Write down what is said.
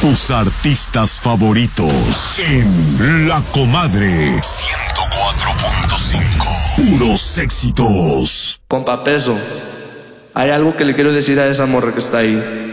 Tus artistas favoritos en La Comadre 104.5. Puros éxitos. Compa Peso, hay algo que le quiero decir a esa morra que está ahí.